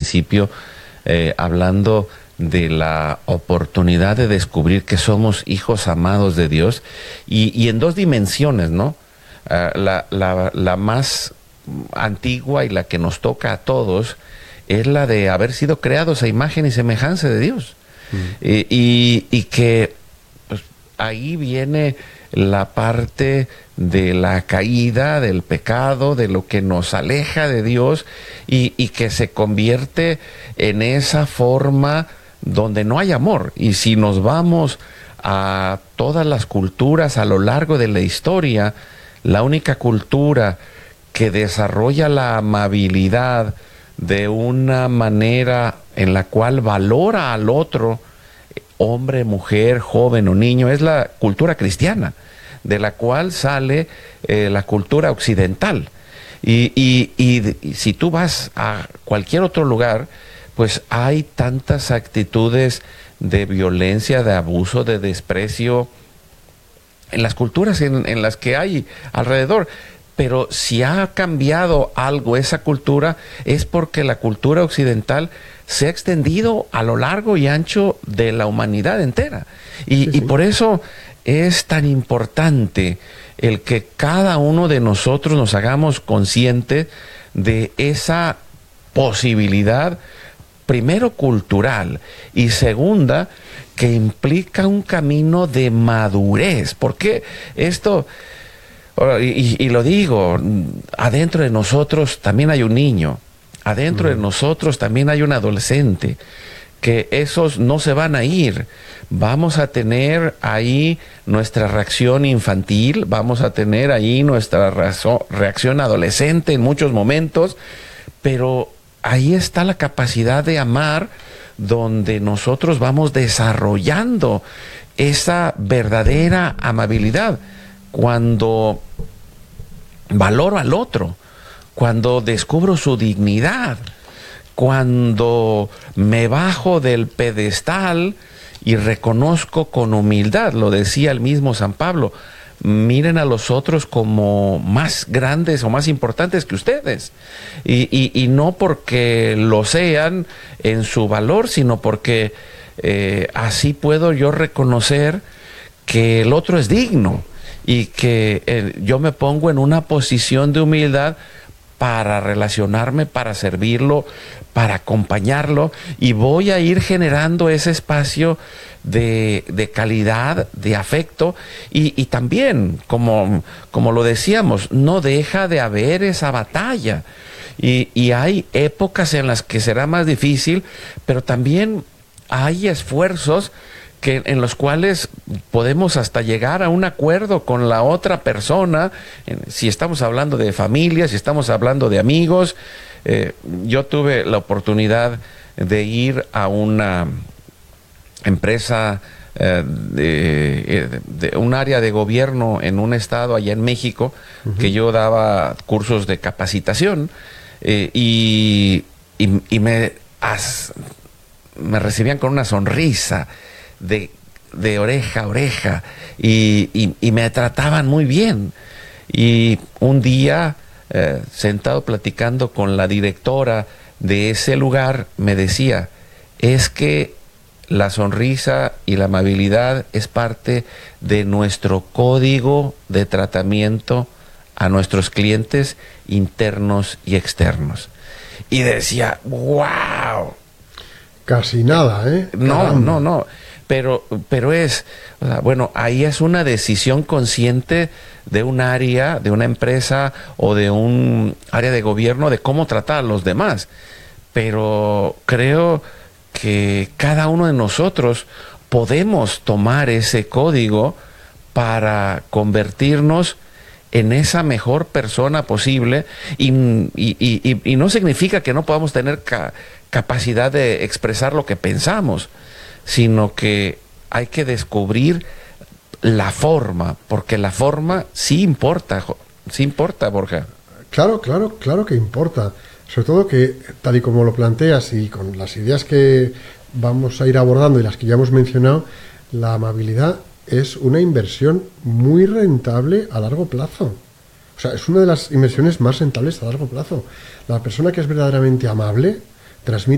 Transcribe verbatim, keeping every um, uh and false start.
principio, eh, hablando de la oportunidad de descubrir que somos hijos amados de Dios, y, y en dos dimensiones, ¿no? Uh, la, la, la más antigua y la que nos toca a todos es la de haber sido creados a imagen y semejanza de Dios. Mm. Y, y, y que pues, ahí viene la parte de la caída, del pecado, de lo que nos aleja de Dios, y, y que se convierte en esa forma donde no hay amor. Y si nos vamos a todas las culturas a lo largo de la historia, la única cultura que desarrolla la amabilidad de una manera en la cual valora al otro, hombre, mujer, joven o niño, es la cultura cristiana, de la cual sale eh, la cultura occidental. Y, y, y, y si tú vas a cualquier otro lugar, pues hay tantas actitudes de violencia, de abuso, de desprecio, en las culturas en, en las que hay alrededor. Pero si ha cambiado algo esa cultura, es porque la cultura occidental se ha extendido a lo largo y ancho de la humanidad entera. Y, sí, sí. y por eso es tan importante el que cada uno de nosotros nos hagamos conscientes de esa posibilidad, primero cultural, y segunda, que implica un camino de madurez. Porque esto, y, y lo digo, adentro de nosotros también hay un niño, adentro uh-huh. de nosotros también hay un adolescente, que esos no se van a ir. Vamos a tener ahí nuestra reacción infantil, vamos a tener ahí nuestra razo- reacción adolescente en muchos momentos, pero ahí está la capacidad de amar, donde nosotros vamos desarrollando esa verdadera amabilidad. Cuando valoro al otro, cuando descubro su dignidad, cuando me bajo del pedestal y reconozco con humildad, lo decía el mismo San Pablo, miren a los otros como más grandes o más importantes que ustedes. Y, y, y no porque lo sean en su valor, sino porque eh, así puedo yo reconocer que el otro es digno y que eh, yo me pongo en una posición de humildad para relacionarme, para servirlo, para acompañarlo, y voy a ir generando ese espacio de, de calidad, de afecto, y, y también, como, como lo decíamos, no deja de haber esa batalla, y, y hay épocas en las que será más difícil, pero también hay esfuerzos que, en los cuales podemos hasta llegar a un acuerdo con la otra persona, si estamos hablando de familia, si estamos hablando de amigos. Eh, yo tuve la oportunidad de ir a una empresa, eh, de, de un área de gobierno en un estado allá en México, uh-huh. que yo daba cursos de capacitación, eh, y, y, y me, as, me recibían con una sonrisa de, de oreja a oreja, y, y, y me trataban muy bien. Y un día, eh, sentado platicando con la directora de ese lugar, me decía, es que la sonrisa y la amabilidad es parte de nuestro código de tratamiento a nuestros clientes internos y externos. Y decía, wow. Casi nada, ¿eh? No, Caramba. no, no. Pero, pero es, o sea, bueno, ahí es una decisión consciente de un área, de una empresa o de un área de gobierno de cómo tratar a los demás. Pero creo que cada uno de nosotros podemos tomar ese código para convertirnos en esa mejor persona posible, y, y, y, y no significa que no podamos tener ca- capacidad de expresar lo que pensamos, sino que hay que descubrir la forma, porque la forma sí importa, sí importa, Borja. Claro, claro, claro que importa. Sobre todo que, tal y como lo planteas y con las ideas que vamos a ir abordando y las que ya hemos mencionado, la amabilidad es una inversión muy rentable a largo plazo. O sea, es una de las inversiones más rentables a largo plazo. La persona que es verdaderamente amable transmite